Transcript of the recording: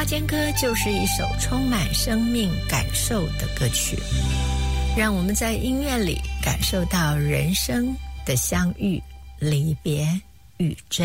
间歌就是一首充满生命感受的歌曲，让我们在音乐里感受到人生的相遇、离别与真。